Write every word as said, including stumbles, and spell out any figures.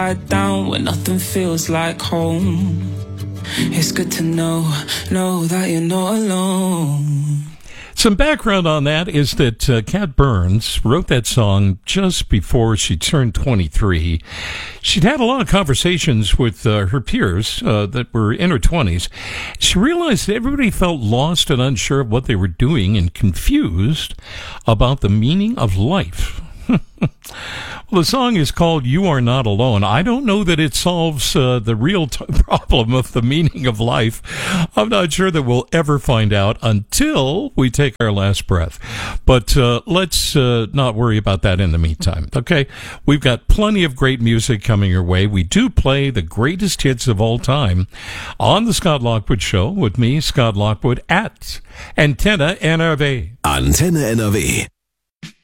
upside down when nothing feels like home. It's good to know, know that you're not alone. Some background on that is that uh, Cat Burns wrote that song just before she turned twenty-three. She'd had a lot of conversations with uh, her peers uh, that were in her twenties. She realized that everybody felt lost and unsure of what they were doing and confused about the meaning of life. Well, the song is called You Are Not Alone. I don't know that it solves uh, the real t- problem of the meaning of life. I'm not sure that we'll ever find out until we take our last breath. But uh, let's uh, not worry about that in the meantime, okay? We've got plenty of great music coming your way. We do play the greatest hits of all time on the Scott Lockwood Show with me, Scott Lockwood, at Antenne N R V. Antenne N R W.